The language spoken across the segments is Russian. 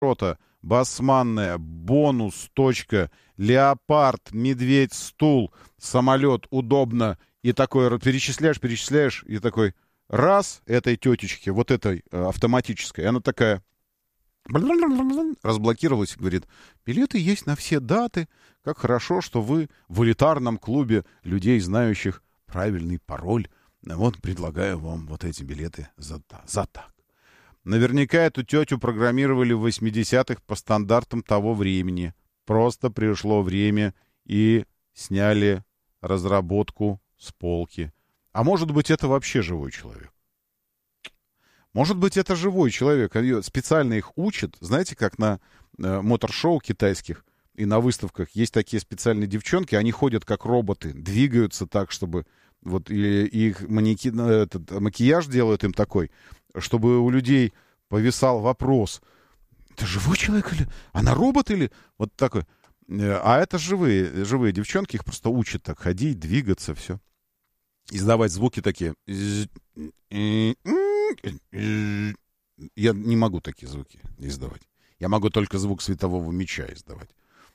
рота, басманная, бонус, точка, леопард, медведь, стул, самолет, удобно. И такой перечисляешь, и такой раз этой тетечке, вот этой автоматической, она такая разблокировалась и говорит: билеты есть на все даты. Как хорошо, что вы в элитарном клубе людей, знающих правильный пароль. Вот предлагаю вам вот эти билеты за так. Наверняка эту тетю программировали в 80-х по стандартам того времени. Просто пришло время и сняли разработку с полки. А может быть, это вообще живой человек? Может быть, это живой человек. Специально их учат. Знаете, как на мотор-шоу китайских и на выставках есть такие специальные девчонки. Они ходят как роботы, двигаются так, чтобы... Вот и их макияж делают им такой, чтобы у людей повисал вопрос: это живой человек или... Она робот или... Вот такой. А это живые девчонки. Их просто учат так ходить, двигаться, все. Издавать звуки такие. Я не могу такие звуки издавать. Я могу только звук светового меча издавать.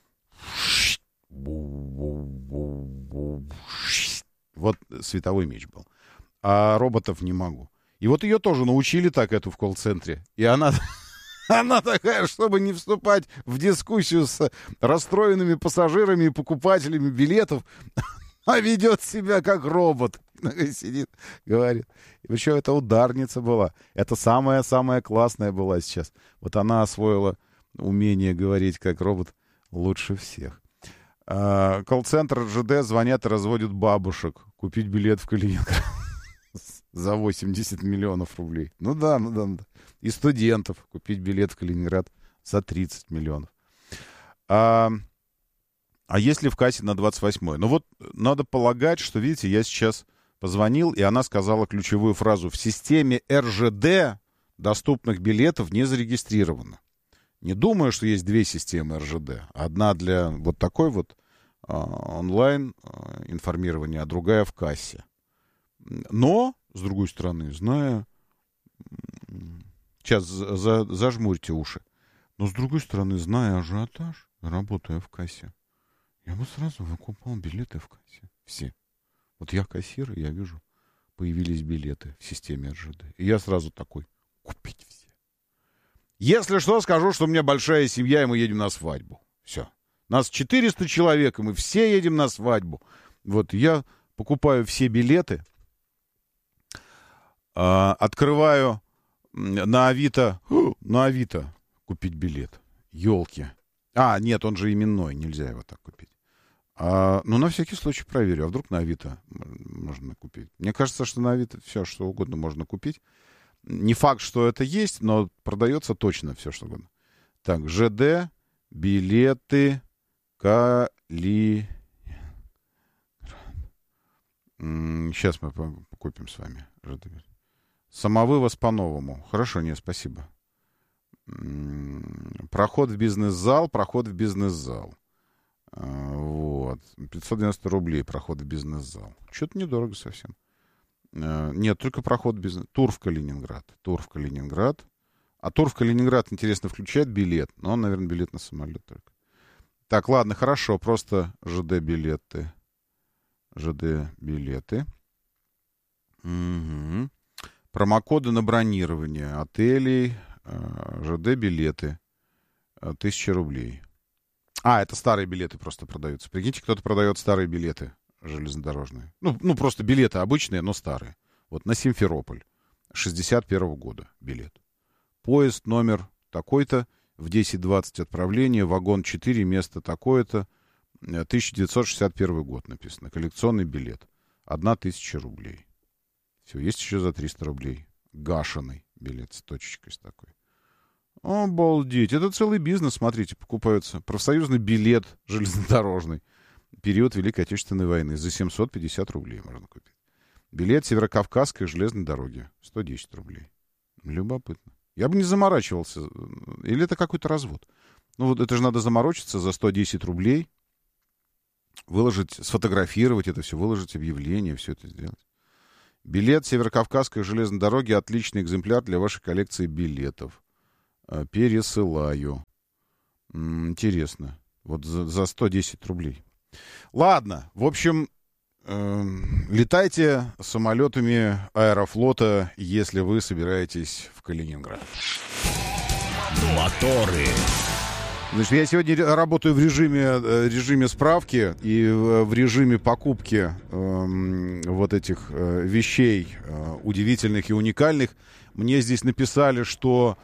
Вот световой меч был. А роботов не могу. И вот ее тоже научили так, эту в колл-центре. И она такая, чтобы не вступать в дискуссию с расстроенными пассажирами и покупателями билетов, а ведет себя как робот. Сидит, говорит. И причем это ударница была. Это самая-самая классная была сейчас. Вот она освоила умение говорить как робот лучше всех. Колл-центр РЖД звонят и разводят бабушек. Купить билет в Калининград за 80 миллионов рублей. Ну да. И студентов купить билет в Калининград за 30 миллионов. А если в кассе на 28-й? Ну вот надо полагать, что, видите, я сейчас позвонил, и она сказала ключевую фразу: в системе РЖД доступных билетов не зарегистрировано. Не думаю, что есть две системы РЖД. Одна для вот такой вот онлайн информирования, а другая в кассе. Но, с другой стороны, зная... Сейчас зажмурьте уши. Но, с другой стороны, зная ажиотаж, работая в кассе, я бы сразу выкупал билеты в кассе. Все. Вот я кассир, и я вижу, появились билеты в системе РЖД. И я сразу такой: купить все. Если что, скажу, что у меня большая семья, и мы едем на свадьбу. Все. Нас 400 человек, и мы все едем на свадьбу. Вот я покупаю все билеты, открываю на Авито купить билет. Ёлки. Нет, он же именной, нельзя его так купить. Ну, на всякий случай проверю. А вдруг на Авито можно купить? Мне кажется, что на Авито все, что угодно можно купить. Не факт, что это есть, но продается точно все, что угодно. Так, ЖД, билеты, Сейчас мы купим с вами ЖД. Самовывоз по-новому. Хорошо, нет, спасибо. Проход в бизнес-зал. Вот. 590 рублей проход в бизнес-зал. Что-то недорого совсем. Нет, только проход в бизнес... Тур в Калининград. А тур в Калининград, интересно, включает билет. Но он, наверное, билет на самолет только. Так, ладно, хорошо. Просто ЖД-билеты. Угу. Промокоды на бронирование отелей. ЖД-билеты. 1000 рублей. Это старые билеты просто продаются. Прикиньте, кто-то продает старые билеты железнодорожные. Ну, просто билеты обычные, но старые. Вот на Симферополь. 61-го года билет. Поезд номер такой-то, в 10:20 отправление, вагон 4, место такое-то. 1961 год написано. Коллекционный билет. 1000 рублей. Все, есть еще за 300 рублей. Гашеный билет с точечкой с такой. Обалдеть. Это целый бизнес, смотрите, покупаются. Профсоюзный билет железнодорожный. Период Великой Отечественной войны. За 750 рублей можно купить. Билет Северокавказской железной дороги. 110 рублей. Любопытно. Я бы не заморачивался. Или это какой-то развод? Ну, вот это же надо заморочиться за 110 рублей. Выложить, сфотографировать это все, выложить объявление, все это сделать. Билет Северокавказской железной дороги. Отличный экземпляр для вашей коллекции билетов. Пересылаю. Интересно. Вот за 110 рублей. Ладно, в общем, летайте самолетами Аэрофлота, если вы собираетесь в Калининград. Моторы. Значит, я сегодня работаю в режиме справки и в режиме покупки вот этих вещей удивительных и уникальных. Мне здесь написали, что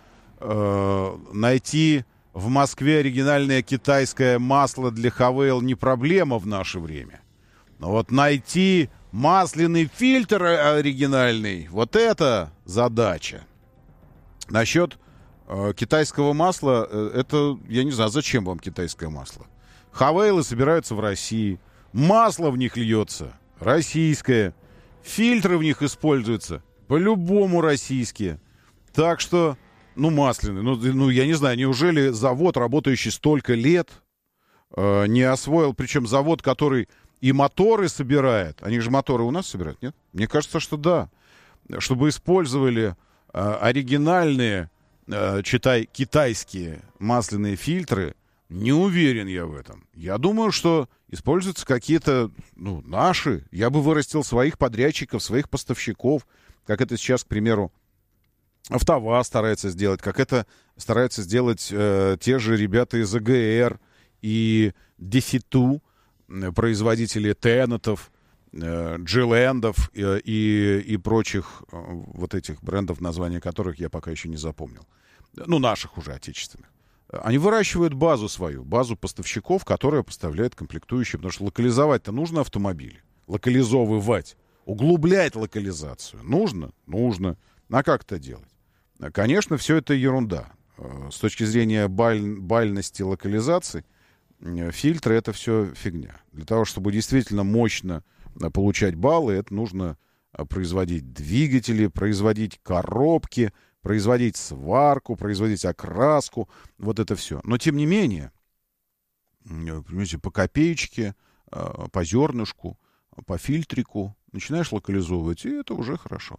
найти в Москве оригинальное китайское масло для ХВЛ не проблема в наше время. Но вот найти масляный фильтр оригинальный, вот это задача. Насчет китайского масла, это, я не знаю, зачем вам китайское масло? ХВЛы собираются в России, масло в них льется российское, фильтры в них используются по-любому российские. Так что, масляный, я не знаю, неужели завод, работающий столько лет, не освоил, причем завод, который и моторы собирает, они же моторы у нас собирают, нет? Мне кажется, что да. Чтобы использовали оригинальные, читай, китайские масляные фильтры, не уверен я в этом. Я думаю, что используются какие-то, наши. Я бы вырастил своих подрядчиков, своих поставщиков, как это сейчас, к примеру, АвтоВАЗ старается сделать, как это стараются сделать те же ребята из АГР и Дефиту, производители Теннетов, Джилендов и прочих вот этих брендов, названия которых я пока еще не запомнил. Наших уже отечественных. Они выращивают базу свою, базу поставщиков, которая поставляет комплектующие, потому что локализовать-то нужно автомобили. Локализовывать, углублять локализацию. Нужно? Нужно. А как это делать? Конечно, все это ерунда. С точки зрения бальности локализации, фильтры — это все фигня. Для того, чтобы действительно мощно получать баллы, это нужно производить двигатели, производить коробки, производить сварку, производить окраску, вот это все. Но, тем не менее, понимаете, по копеечке, по зернышку, по фильтрику начинаешь локализовывать, и это уже хорошо.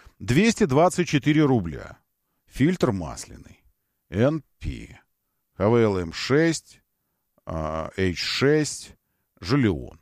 224 рубля. Фильтр масляный. NP. ХВЛ М6, H6, Жилион.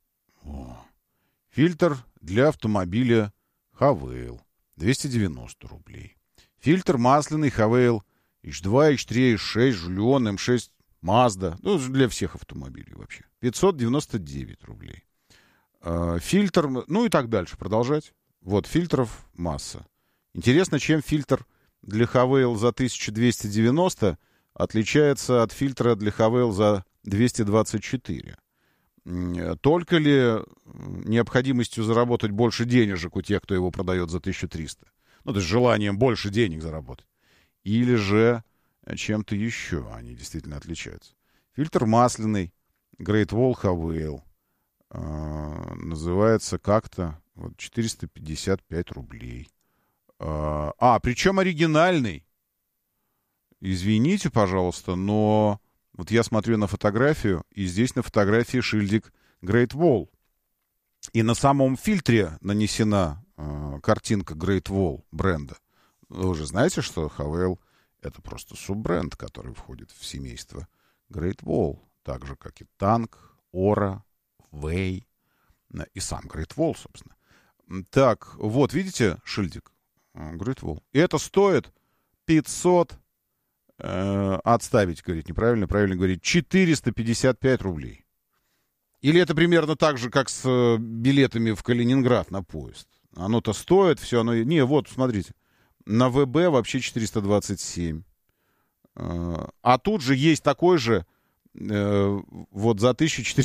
Фильтр для автомобиля ХВЛ. 290 рублей. Фильтр масляный ХВЛ H2, H3, H6, Жилион, М6, Mazda. Для всех автомобилей вообще. 599 рублей. Фильтр, и так дальше. Продолжать. Вот, фильтров масса. Интересно, чем фильтр для ХВЛ за 1290 отличается от фильтра для ХВЛ за 224. Только ли необходимостью заработать больше денежек у тех, кто его продает за 1300? То есть желанием больше денег заработать. Или же чем-то еще они действительно отличаются. Фильтр масляный, Great Wall HVL, называется как-то 455 рублей. Причем оригинальный. Извините, пожалуйста, но вот я смотрю на фотографию, и здесь на фотографии шильдик Great Wall. И на самом фильтре нанесена картинка Great Wall бренда. Вы уже знаете, что HVL — это просто суббренд, который входит в семейство Great Wall. Так же, как и Танк, Ора, Вэй и сам Great Wall, собственно. Так, вот, видите шильдик Great Wall? И это стоит 500... отставить, говорит, неправильно, правильно говорит, 455 рублей. Или это примерно так же, как с билетами в Калининград на поезд. Оно-то стоит, все оно... Не, вот, смотрите. На ВБ вообще 427. А тут же есть такой же вот за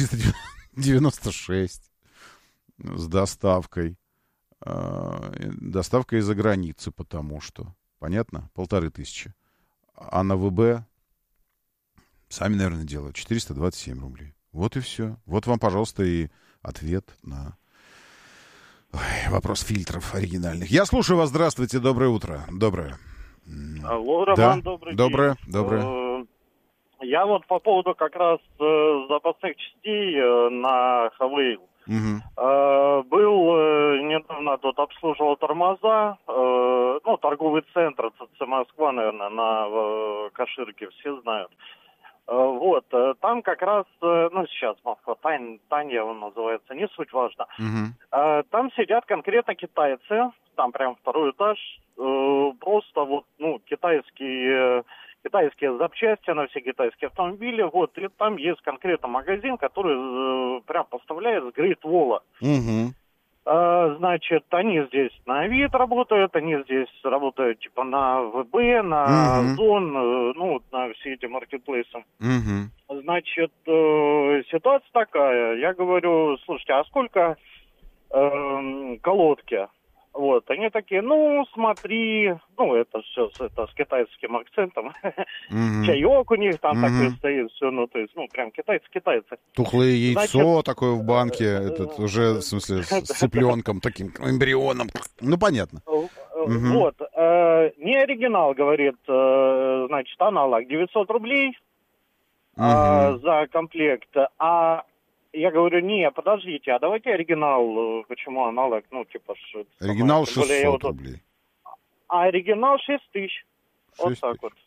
1496 с доставкой. Доставка из-за границы, потому что... Понятно? 1500. А на ВБ сами, наверное, делают 427 рублей. Вот и все. Вот вам, пожалуйста, и ответ на вопрос фильтров оригинальных. Я слушаю вас. Здравствуйте. Доброе утро. Доброе. Алло, Роман, добрый день. Доброе. Я вот по поводу как раз запасных частей на ХВЛ. Был недавно тут, обслуживал тормоза, торговый центр ЦЦ Москва, наверное, на Каширке, все знают. Вот, там как раз, сейчас Москва, Таня он называется, не суть важно. Там сидят конкретно китайцы, там прям второй этаж, просто китайские запчасти на все китайские автомобили, вот, и там есть конкретно магазин, который прям поставляет с Great Wall. Значит, они здесь на Авито работают, они здесь работают типа на ВБ, на Озон, на все эти маркетплейсы. Значит, ситуация такая, я говорю, слушайте, а сколько колодки? Вот, они такие, смотри, это все с китайским акцентом, чаек у них там такой стоит, все, прям китайцы. Тухлое яйцо такое в банке, уже, в смысле, с цыпленком, таким эмбрионом, понятно. Вот, не оригинал, говорит, значит, аналог 900 рублей за комплект, я говорю, подождите, а давайте оригинал, почему аналог, оригинал 600 рублей. А оригинал 6 тысяч. Вот так вот.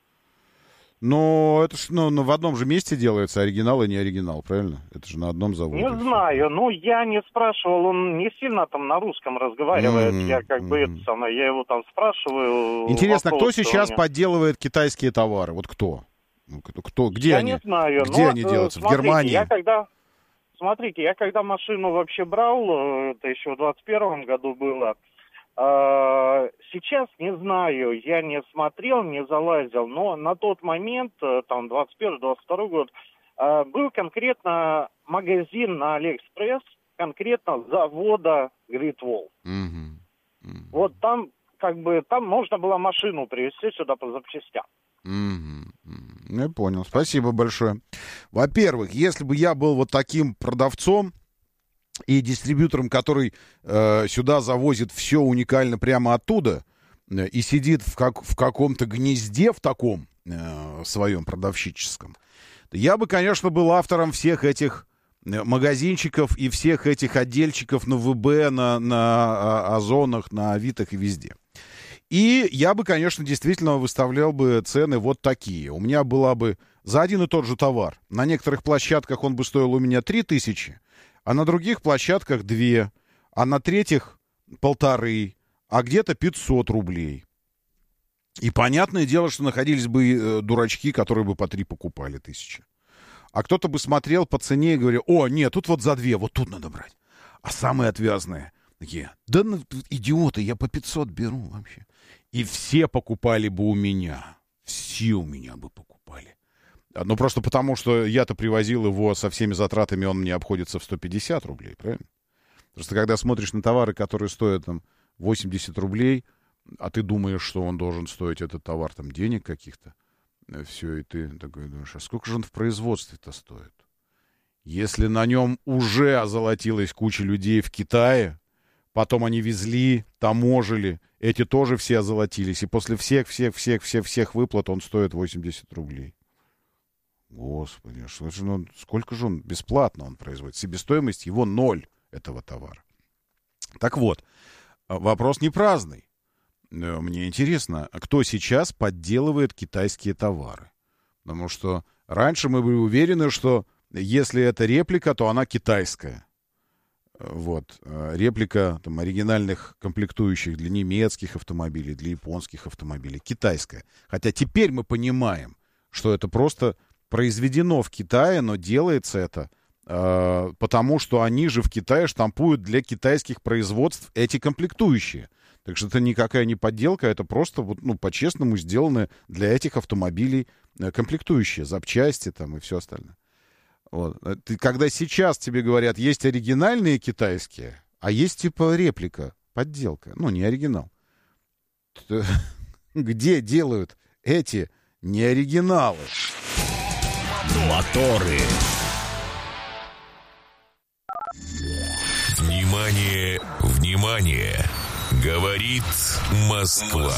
Но это ж, в одном же месте делается оригинал и не оригинал, правильно? Это же на одном заводе. Не знаю, я не спрашивал, он не сильно там на русском разговаривает, я я его там спрашиваю. Интересно, кто сейчас подделывает китайские товары? Вот кто? Где они? Я не знаю. Где они делаются? В Германии? Смотрите, я когда машину вообще брал, это еще в 2021 году было, сейчас не знаю, я не смотрел, не залазил, но на тот момент, там, 21-22 год, был конкретно магазин на Алиэкспресс, конкретно завода Great Wall. Вот там, там можно было машину привезти сюда по запчастям. Я понял. Спасибо большое. Во-первых, если бы я был вот таким продавцом и дистрибьютором, который сюда завозит все уникально прямо оттуда и сидит в каком-то гнезде в таком своем продавщическом, то я бы, конечно, был автором всех этих магазинчиков и всех этих отдельчиков на ВБ, на Озонах, на Авитах и везде. И я бы, конечно, действительно выставлял бы цены вот такие. У меня была бы за один и тот же товар. На некоторых площадках он бы стоил у меня 3000, а на других площадках 2, а на третьих 1500, а где-то 500 рублей. И понятное дело, что находились бы дурачки, которые бы по 3 покупали 1000. А кто-то бы смотрел по цене и говорил, нет, тут вот за 2, вот тут надо брать. А самые отвязные такие, идиоты, я по 500 беру вообще. И все покупали бы у меня. Все у меня бы покупали. Просто потому, что я-то привозил его со всеми затратами, он мне обходится в 150 рублей, правильно? Просто когда смотришь на товары, которые стоят там 80 рублей, а ты думаешь, что он должен стоить этот товар там денег каких-то, все, и ты такой думаешь, а сколько же он в производстве-то стоит? Если на нем уже озолотилась куча людей в Китае, потом они везли, таможили, эти тоже все озолотились. И после всех выплат он стоит 80 рублей. Господи, сколько же он бесплатно он производит? Себестоимость его 0, этого товара. Так вот, вопрос не праздный. Мне интересно, кто сейчас подделывает китайские товары? Потому что раньше мы были уверены, что если это реплика, то она китайская. Вот, реплика там, оригинальных комплектующих для немецких автомобилей, для японских автомобилей, китайская. Хотя теперь мы понимаем, что это просто произведено в Китае, но делается это потому, что они же в Китае штампуют для китайских производств эти комплектующие. Так что это никакая не подделка, это просто по-честному сделаны для этих автомобилей комплектующие, запчасти там и все остальное. Вот. Когда сейчас тебе говорят, есть оригинальные китайские, а есть типа реплика, подделка, не оригинал. Где делают эти неоригиналы? Моторы. Внимание, внимание! Говорит Москва.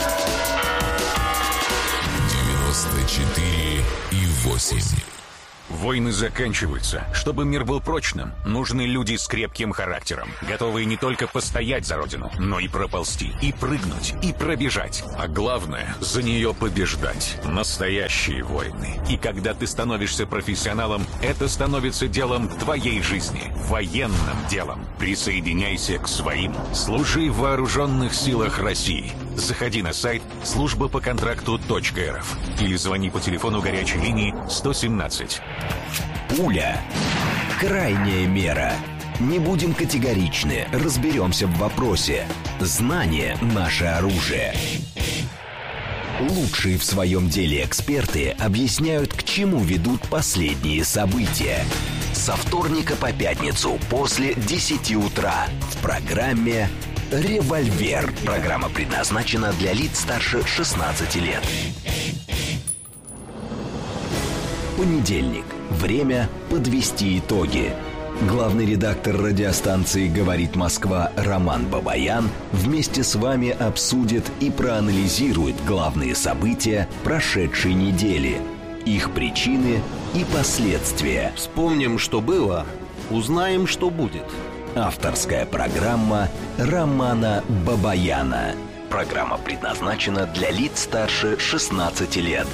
94,8. Войны заканчиваются. Чтобы мир был прочным, нужны люди с крепким характером, готовые не только постоять за родину, но и проползти, и прыгнуть, и пробежать. А главное, за нее побеждать. Настоящие войны. И когда ты становишься профессионалом, это становится делом твоей жизни. Военным делом. Присоединяйся к своим. Служи в вооруженных силах России. Заходи на сайт службапоконтракту.рф или звони по телефону горячей линии 117. Пуля. Крайняя мера. Не будем категоричны, разберемся в вопросе. Знание – наше оружие. Лучшие в своем деле эксперты объясняют, к чему ведут последние события. Со вторника по пятницу после 10 утра в программе «Револьвер». Программа предназначена для лиц старше 16 лет. Понедельник. Время подвести итоги. Главный редактор радиостанции «Говорит Москва» Роман Бабаян вместе с вами обсудит и проанализирует главные события прошедшей недели, их причины и последствия. Вспомним, что было, узнаем, что будет. Авторская программа Романа Бабаяна. Программа предназначена для лиц старше 16 лет.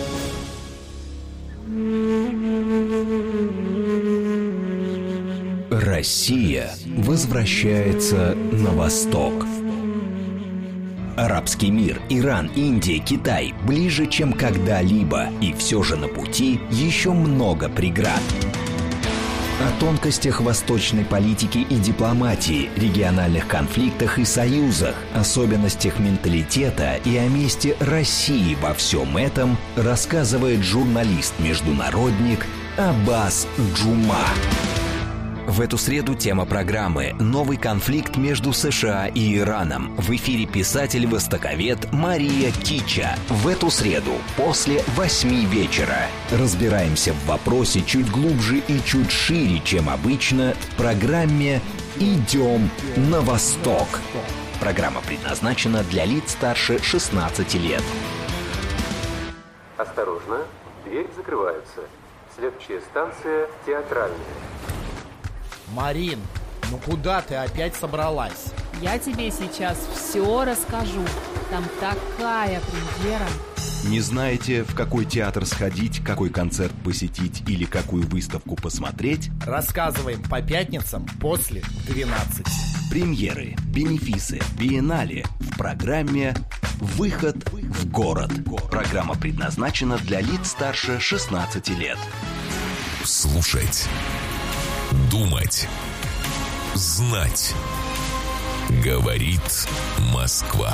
Россия возвращается на восток. Арабский мир, Иран, Индия, Китай ближе, чем когда-либо. И все же на пути еще много преград. О тонкостях восточной политики и дипломатии, региональных конфликтах и союзах, особенностях менталитета и о месте России во всем этом рассказывает журналист-международник Аббас Джума. В эту среду тема программы «Новый конфликт между США и Ираном». В эфире писатель-востоковед Мария Кича. В эту среду после 8 вечера. Разбираемся в вопросе чуть глубже и чуть шире, чем обычно, в программе «Идем на восток». Программа предназначена для лиц старше 16 лет. Осторожно, двери закрываются. Следующая станция «Театральная». Марин, ну куда ты опять собралась? Я тебе сейчас все расскажу. Там такая премьера. Не знаете, в какой театр сходить, какой концерт посетить или какую выставку посмотреть? Рассказываем по пятницам после 12. Премьеры, бенефисы, биеннале в программе «Выход в город». Программа предназначена для лиц старше 16 лет. Слушать. Думать. Знать. Говорит Москва.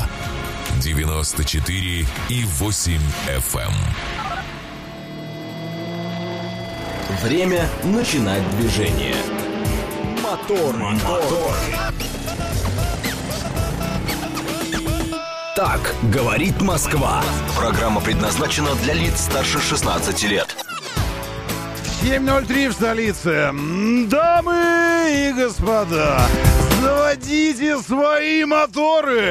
94,8 FM. Время начинать движение. Мотор. Так говорит Москва. Программа предназначена для лиц старше 16 лет. 7:03 в столице. Дамы и господа, заводите свои моторы!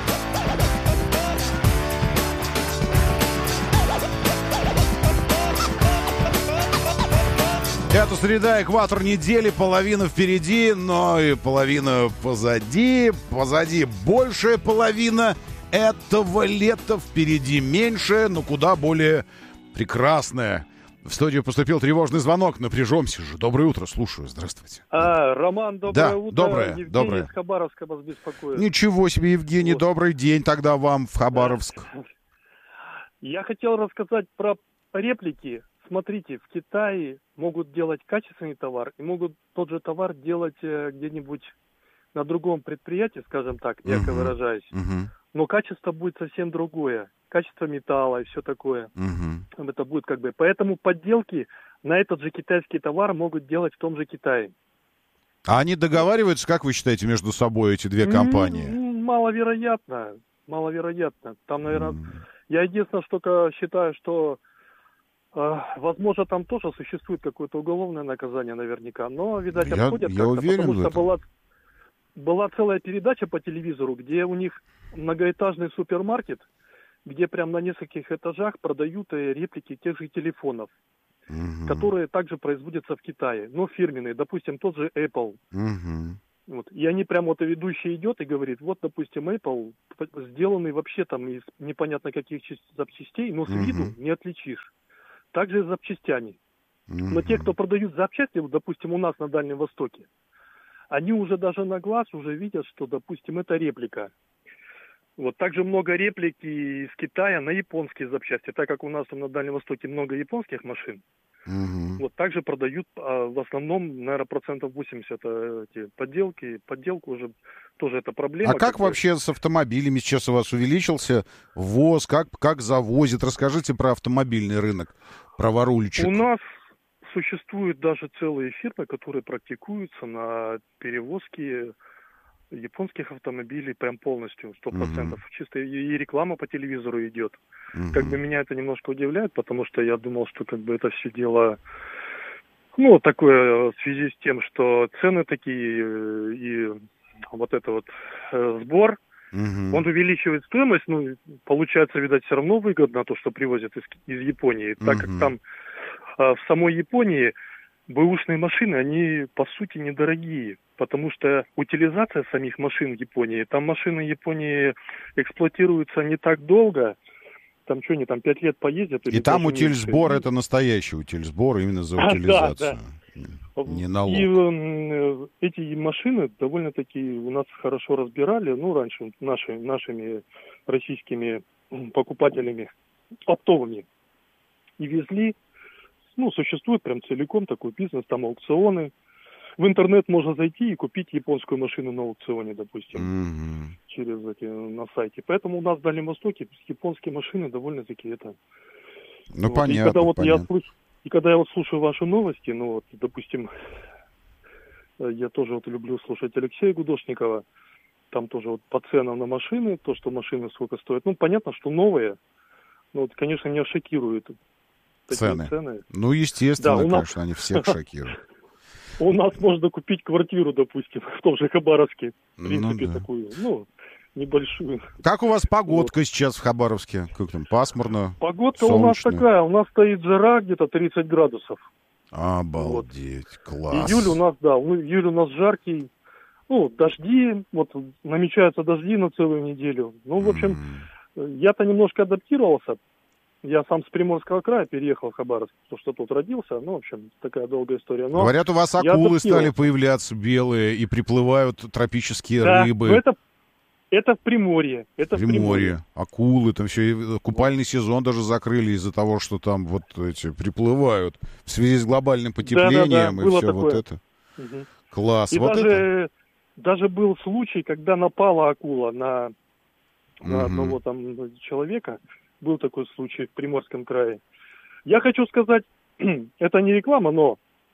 Это среда, экватор недели, половина впереди, но и половина позади. Позади большая половина этого лета, впереди меньше, но куда более прекрасная. В студию поступил тревожный звонок. Напряжемся же. Доброе утро. Слушаю. Здравствуйте. Роман, доброе утро. Доброе. Евгений Доброе. из Хабаровска вас беспокоит. Ничего себе, Евгений. Вот. Добрый день тогда вам в Хабаровск. Я хотел рассказать про реплики. Смотрите, в Китае могут делать качественный товар и могут тот же товар делать где-нибудь на другом предприятии, скажем так, ярко выражаясь. Но качество будет совсем другое. Качество металла и все такое. Это будет как бы... Поэтому подделки на этот же китайский товар могут делать в том же Китае. А они договариваются, как вы считаете, между собой, эти две компании? Маловероятно. Там, наверное... Я единственное, что считаю, что... возможно, там тоже существует какое-то уголовное наказание наверняка. Но, видать, обходят я уверен, потому что была целая передача по телевизору, где у них многоэтажный супермаркет, где прям на нескольких этажах продают реплики тех же телефонов. которые также производятся в Китае, но фирменные, допустим, тот же Apple. Вот. И они прям вот ведущий идет и говорит, вот, допустим, Apple сделанный вообще там из непонятно каких запчастей, но с виду не отличишь. Также с запчастями. Но те, кто продают запчасти, вот, допустим, у нас на Дальнем Востоке, они уже даже на глаз уже видят, что, допустим, это реплика. Вот также много реплики из Китая на японские запчасти, так как у нас там на Дальнем Востоке много японских машин. Вот также продают в основном, наверное, 80% эти подделки. Подделка уже тоже это проблема. А как вообще с автомобилями сейчас у вас увеличился ввоз? Как завозят? Расскажите про автомобильный рынок, про ворульчик. У нас существуют даже целые фирмы, которые практикуются на перевозке японских автомобилей прям полностью, 100%. Чисто и реклама по телевизору идет. Как бы меня это немножко удивляет, потому что я думал, что как бы это все дело, ну, такое в связи с тем, что цены такие и вот это вот сбор, он увеличивает стоимость, ну, получается, видать, все равно выгодно то, что привозят из Японии, так как там в самой Японии бэушные машины, они по сути недорогие, потому что утилизация самих машин в Японии, там машины Японии эксплуатируются не так долго, там что они там 5 лет поездят. И там утильсбор, это настоящий утильсбор именно за утилизацию. Да. Не налог. И эти машины довольно-таки у нас хорошо разбирали, ну, раньше нашими российскими покупателями оптовыми. И везли, ну, существует прям целиком такой бизнес, там аукционы. В интернет можно зайти и купить японскую машину на аукционе, допустим, через эти, на сайте. Поэтому у нас в Дальнем Востоке японские машины довольно-таки это... Ну, вот. понятно, и когда вот понятно. я вот слушаю ваши новости, ну, вот, допустим, я тоже вот люблю слушать Алексея Гудошникова, там тоже вот по ценам на машины, то, что машины сколько стоят. Ну, понятно, что новые, но, вот, конечно, меня шокируют цены. Цены. Ну, естественно, да, конечно, они всех шокируют. У нас можно купить квартиру, допустим, в том же Хабаровске. В принципе, такую, ну, небольшую. Как у вас погодка сейчас в Хабаровске? Как там, пасмурно? Погодка у нас такая, у нас стоит жара где-то 30 градусов. Обалдеть, вот. Класс. Июль у нас, июль у нас жаркий. Ну, дожди, вот намечаются дожди на целую неделю. Ну, в общем, я-то немножко адаптировался. Я сам с Приморского края переехал в Хабаровск, потому что тут родился. Ну, в общем, такая долгая история. Но говорят, у вас акулы стали появляться белые, и приплывают тропические рыбы. Это в Приморье. Это в Приморье. Акулы, там все, купальный сезон даже закрыли из-за того, что там вот эти приплывают в связи с глобальным потеплением и все такое. Вот это. Класс. И вот даже был случай, когда напала акула на одного там человека. Был такой случай в Приморском крае. Я хочу сказать, это не реклама, но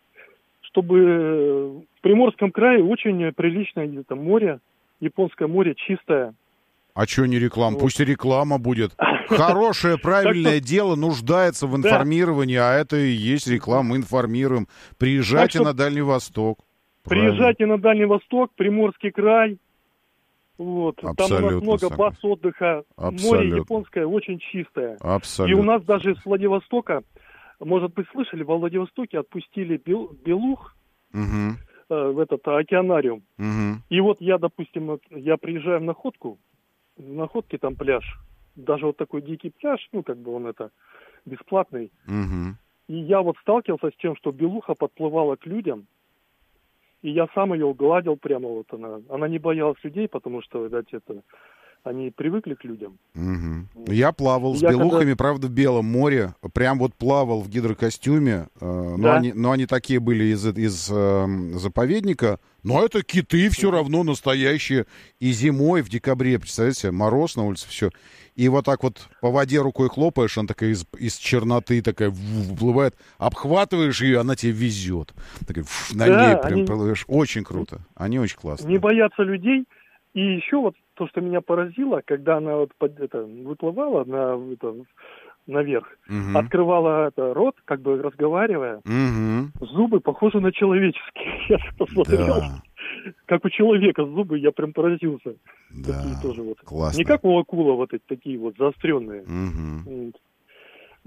чтобы в Приморском крае очень приличное где-то море, японское море, чистое. А что не реклама? Вот. Пусть и реклама будет. Хорошее, правильное дело нуждается в информировании, а это и есть реклама, мы информируем. Приезжайте на Дальний Восток. Приезжайте на Дальний Восток, Приморский край. Вот. Там у нас много баз отдыха. Море японское очень чистое. Абсолютно. И у нас даже с Владивостока, может быть, слышали, во Владивостоке отпустили белух в этот океанариум. И вот я, допустим, я приезжаю в Находку, в Находке там пляж, даже вот такой дикий пляж, ну, как бы он это бесплатный. И я вот сталкивался с тем, что белуха подплывала к людям, и я сам ее гладил прямо, вот она не боялась людей, потому что, видать, они привыкли к людям. Я плавал с белухами, правда, в Белом море, прям вот плавал в гидрокостюме, но они такие были из заповедника, но это киты все равно настоящие, и зимой, в декабре, представляете, мороз на улице, все, и вот так вот по воде рукой хлопаешь, она такая из черноты такая выплывает, обхватываешь ее, она тебе везет. Такая, на ней прям плывешь. Очень круто. Они очень классные. Не боятся людей. И еще вот то, что меня поразило, когда она вот выплывала наверх, открывала рот, как бы разговаривая, зубы похожи на человеческие. Я посмотрел, как у человека зубы, я прям поразился. Да, такие тоже вот. Классно. Не как у акулы вот эти такие вот заостренные. Вот.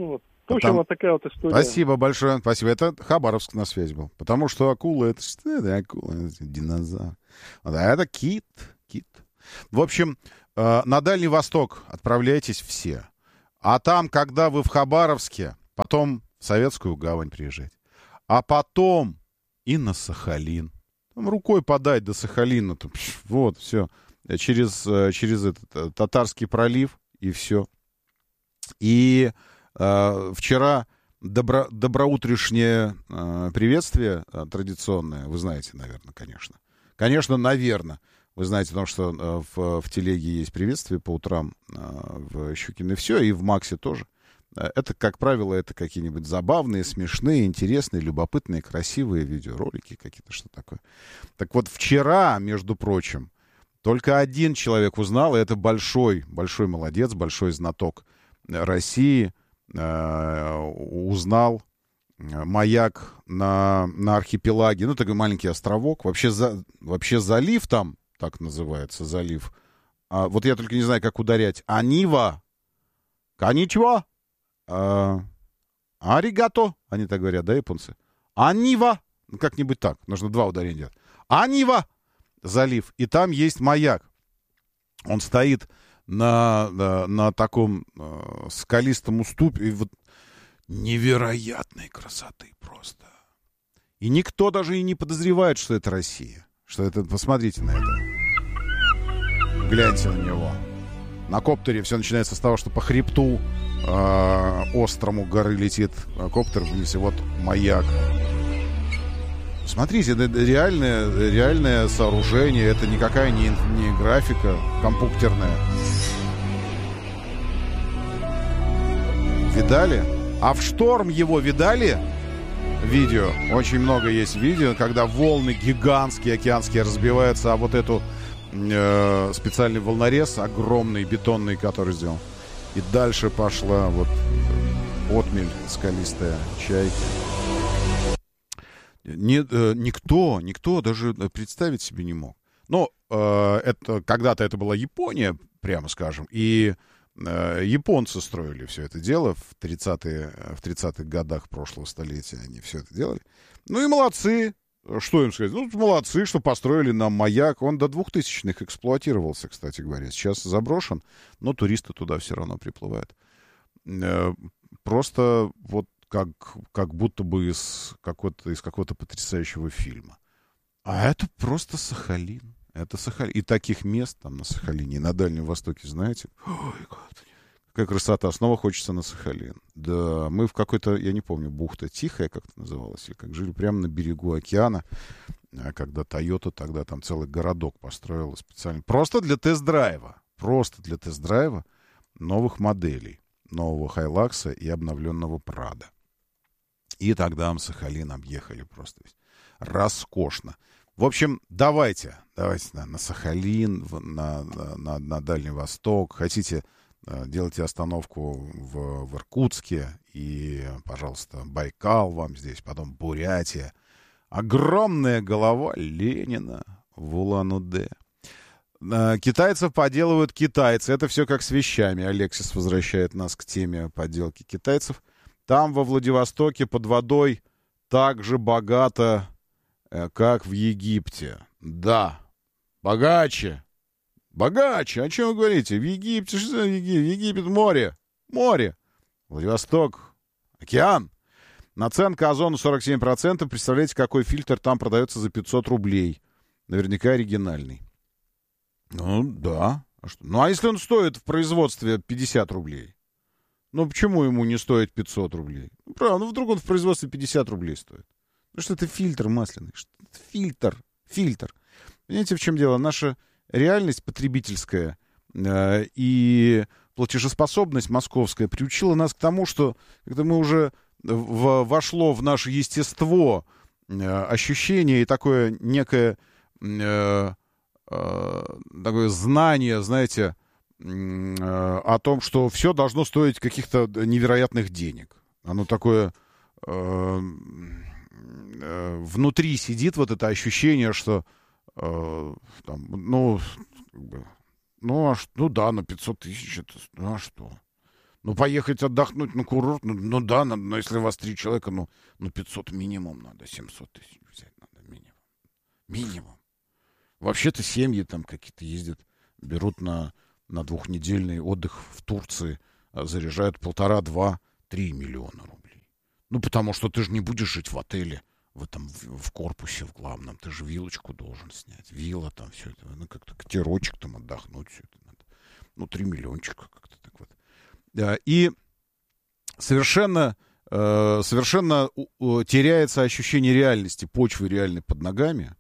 В общем, вот такая вот история. Спасибо большое. Спасибо. Это Хабаровск на связь был. Потому что акула — это что? Это акула, это динозавр. А это кит. В общем, на Дальний Восток отправляйтесь все. А там, когда вы в Хабаровске, потом в Советскую Гавань приезжайте. А потом и на Сахалин. Там рукой подать до Сахалина. Там, вот, все. Через этот Татарский пролив, и все. И вчера доброутрешнее приветствие традиционное. Вы знаете, наверное, конечно. Конечно, наверное. Вы знаете, потому что в телеге есть приветствие по утрам в Щукино все, и в Максе тоже. Это, как правило, это какие-нибудь забавные, смешные, интересные, любопытные, красивые видеоролики какие-то, что такое. Так вот, вчера, между прочим, только один человек узнал, и это большой молодец, большой знаток России, узнал маяк на архипелаге, ну, такой маленький островок, вообще залив там, так называется, залив. Вот я только не знаю, как ударять. Анива, коничева, аригато, они так говорят, да, японцы? Анива, ну, как-нибудь так, нужно 2 ударения делать. Анива, залив, и там есть маяк. Он стоит на таком скалистом уступе, и вот невероятной красоты просто. И никто даже и не подозревает, что это Россия. Что это, посмотрите на это. Гляньте на него. На коптере все начинается с того, что по хребту острому горы летит коптер вниз, и вот маяк. Смотрите, это реальное сооружение, это никакая не графика компьютерная. Видали? А в шторм его видали? Видео. Очень много есть видео, когда волны гигантские, океанские разбиваются, а вот эту специальный волнорез, огромный, бетонный, который сделал. И дальше пошла вот отмель скалистая, чайки. Никто даже представить себе не мог. Но когда-то это была Япония, прямо скажем, и японцы строили все это дело в 30-х годах прошлого столетия. Они все это делали. Ну и молодцы. Что им сказать? Ну, молодцы, что построили нам маяк. Он до 2000-х эксплуатировался, кстати говоря. Сейчас заброшен, но туристы туда все равно приплывают. Просто вот как будто бы из какого-то потрясающего фильма. А это просто Сахалин. Это Сахалин. И таких мест там на Сахалине, и на Дальнем Востоке, знаете. Ой, какая красота. Снова хочется на Сахалин. Да, мы в какой-то, я не помню, бухта Тихая как-то называлась, или как жили прямо на берегу океана, когда Toyota тогда там целый городок построила специально. Просто для тест-драйва. Новых моделей. Нового Хайлакса и обновленного Прада. И тогда мы Сахалин объехали просто. Роскошно. В общем, давайте на Сахалин, на Дальний Восток. Хотите, делайте остановку в Иркутске. И, пожалуйста, Байкал вам здесь, потом Бурятия. Огромная голова Ленина в Улан-Удэ. Китайцев поделывают китайцы. Это все как с вещами. Алексис возвращает нас к теме подделки китайцев. Там, во Владивостоке, под водой так же богато, как в Египте. Да, богаче. Богаче. О чем вы говорите? В Египте, что Египет море. Владивосток океан. Наценка озону 47%. Представляете, какой фильтр там продается за 500 рублей. Наверняка оригинальный. Ну, да. Ну, а если он стоит в производстве 50 рублей? Ну, почему ему не стоит 500 рублей? Ну, правда, ну, вдруг он в производстве 50 рублей стоит. Ну, что это фильтр масляный. Фильтр. Понимаете, в чем дело? Наша реальность потребительская и платежеспособность московская приучила нас к тому, что когда мы уже вошло в наше естество ощущение и такое некое такое знание, знаете, о том, что все должно стоить каких-то невероятных денег. Оно такое... внутри сидит вот это ощущение, что там, да, на 500 тысяч это, ну а что? Ну, поехать отдохнуть на курорт, ну да, но если у вас 3 человека, ну 500 минимум надо, 700 тысяч взять надо минимум. Минимум. Вообще-то семьи там какие-то ездят, берут на 2-недельный отдых в Турции, заряжают 1,5, 2-3 миллиона рублей. Ну, потому что ты же не будешь жить в отеле, в корпусе, в главном. Ты же виллочку должен снять. Вилла там, все это. Ну, как-то катерочек там отдохнуть, все это надо. Ну, 3 миллиончика как-то так вот. И совершенно теряется ощущение реальности, почвы реальной под ногами.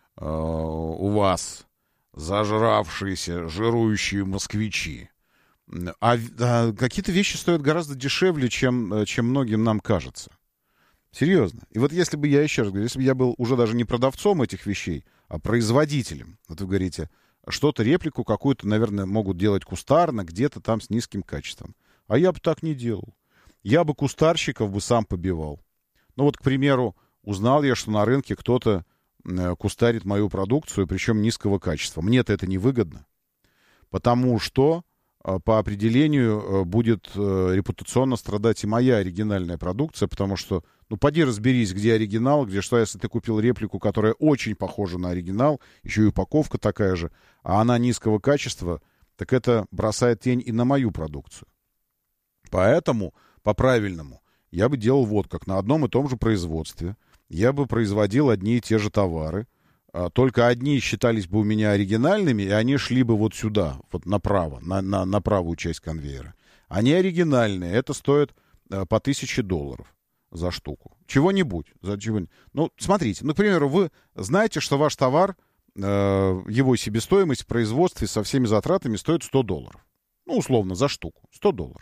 У вас зажравшиеся, жирующие москвичи. А какие-то вещи стоят гораздо дешевле, чем многим нам кажется. Серьезно. И вот если бы я, еще раз говорю, если бы я был уже даже не продавцом этих вещей, а производителем, вот вы говорите, что-то, реплику какую-то, наверное, могут делать кустарно, где-то там с низким качеством. А я бы так не делал. Я бы кустарщиков бы сам побивал. Ну вот, к примеру, узнал я, что на рынке кто-то кустарит мою продукцию, причем низкого качества. Мне-то это невыгодно, потому что по определению будет репутационно страдать и моя оригинальная продукция, потому что, ну, поди разберись, где оригинал, где что, если ты купил реплику, которая очень похожа на оригинал, еще и упаковка такая же, а она низкого качества, так это бросает тень и на мою продукцию. Поэтому, по-правильному, я бы делал вот как. На одном и том же производстве я бы производил одни и те же товары, только одни считались бы у меня оригинальными, и они шли бы вот сюда, вот направо, на правую часть конвейера. Они оригинальные, это стоит по $1000 за штуку. Чего-нибудь. Ну, смотрите, ну, к примеру, вы знаете, что ваш товар, его себестоимость в производстве со всеми затратами стоит $100. Ну, условно, за штуку. $100.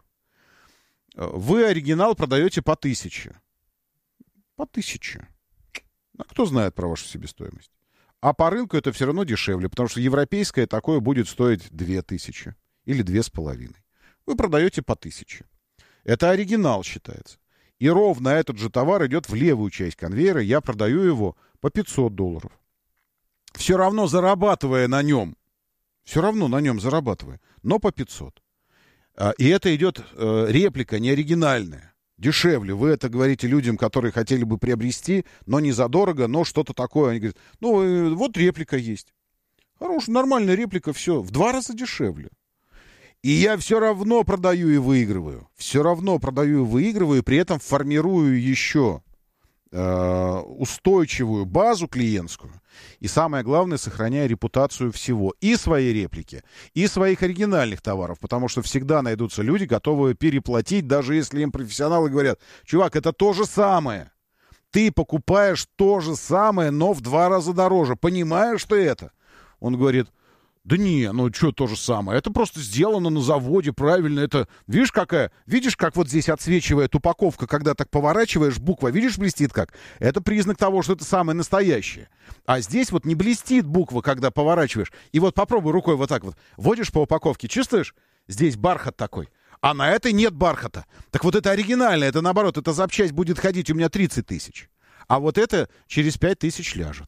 Вы оригинал продаете по 1000. По 1000. А кто знает про вашу себестоимость? А по рынку это все равно дешевле, потому что европейское такое будет стоить 2000 или 2500. Вы продаете по 1000. Это оригинал считается. И ровно этот же товар идет в левую часть конвейера, я продаю его по $500. Все равно зарабатывая на нем. Все равно на нем зарабатывая. Но по 500. И это идет реплика, не оригинальная. Дешевле. Вы это говорите людям, которые хотели бы приобрести, но не задорого, но что-то такое. Они говорят, ну, вот реплика есть. Хорошая, нормальная реплика, все. В 2 раза дешевле. И я все равно продаю и выигрываю. Все равно продаю и выигрываю, и при этом формирую еще устойчивую базу клиентскую. И самое главное, сохраняя репутацию всего. И своей реплики, и своих оригинальных товаров. Потому что всегда найдутся люди, готовые переплатить, даже если им профессионалы говорят, чувак, это то же самое. Ты покупаешь то же самое, но в 2 раза дороже. Понимаешь, что это? Он говорит, да не, ну что то же самое? Это просто сделано на заводе, правильно. Это, видишь, как вот здесь отсвечивает упаковка, когда так поворачиваешь, буква, видишь, блестит как? Это признак того, что это самое настоящее. А здесь вот не блестит буква, когда поворачиваешь. И вот попробуй рукой вот так вот. Водишь по упаковке, чувствуешь? Здесь бархат такой. А на этой нет бархата. Так вот это оригинальное, это наоборот, эта запчасть будет ходить у меня 30 тысяч. А вот это через 5000 ляжет.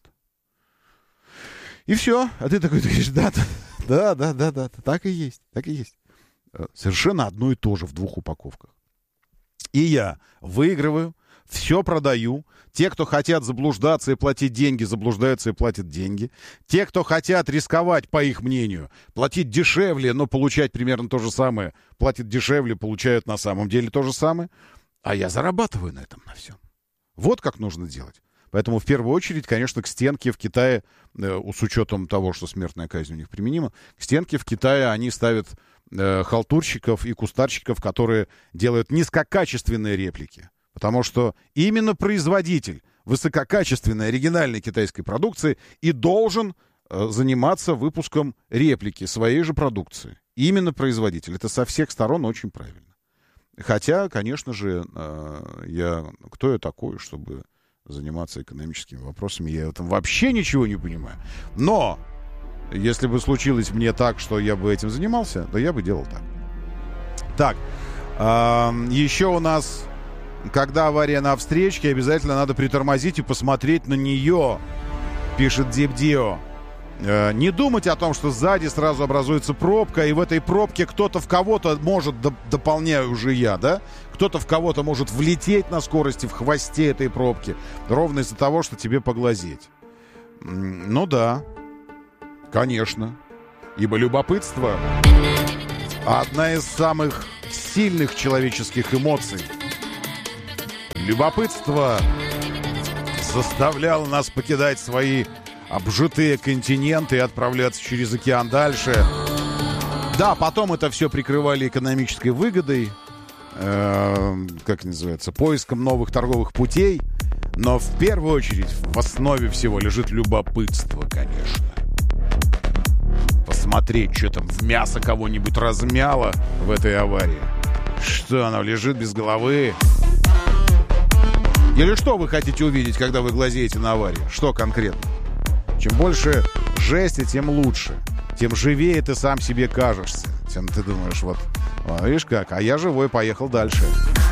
И все. А ты такой говоришь, да, так и есть, так и есть. Совершенно одно и то же в 2 упаковках. И я выигрываю, все продаю. Те, кто хотят заблуждаться и платить деньги, заблуждаются и платят деньги. Те, кто хотят рисковать, по их мнению, платить дешевле, но получать примерно то же самое, платят дешевле, получают на самом деле то же самое. А я зарабатываю на этом, на всем. Вот как нужно делать. Поэтому в первую очередь, конечно, к стенке в Китае, с учетом того, что смертная казнь у них применима, к стенке в Китае они ставят халтурщиков и кустарщиков, которые делают низкокачественные реплики. Потому что именно производитель высококачественной оригинальной китайской продукции и должен заниматься выпуском реплики своей же продукции. Именно производитель. Это со всех сторон очень правильно. Хотя, конечно же, кто я такой, чтобы заниматься экономическими вопросами, я в этом вообще ничего не понимаю. Но если бы случилось мне так, что я бы этим занимался, то я бы делал так. Так, еще у нас, когда авария на встречке, обязательно надо притормозить и посмотреть на нее, пишет Дипдио. Не думать о том, что сзади сразу образуется пробка, и в этой пробке кто-то в кого-то может, дополняю уже я, да? Кто-то в кого-то может влететь на скорости в хвосте этой пробки, ровно из-за того, что тебе поглазеть. Ну да, конечно. Ибо любопытство — одна из самых сильных человеческих эмоций. Любопытство заставляло нас покидать свои обжитые континенты и отправляться через океан дальше. Да, потом это все прикрывали экономической выгодой, как называется, поиском новых торговых путей. Но в первую очередь в основе всего лежит любопытство, конечно. Посмотреть, что там в мясо кого-нибудь размяло в этой аварии. Что оно лежит без головы? Или что вы хотите увидеть, когда вы глазеете на аварию? Что конкретно? Чем больше жести, тем лучше. Тем живее ты сам себе кажешься. Тем ты думаешь, вот, видишь как, а я живой, поехал дальше.